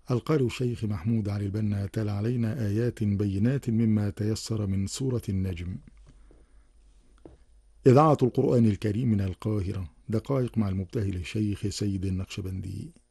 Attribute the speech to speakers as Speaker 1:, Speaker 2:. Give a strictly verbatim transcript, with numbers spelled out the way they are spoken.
Speaker 1: القارئ الشيخ محمود علي البنا تلا علينا آيات بينات مما تيسر من سورة النجم. إذاعة القرآن الكريم من القاهرة، دقائق مع المبتهل الشيخ سيد النقشبندي.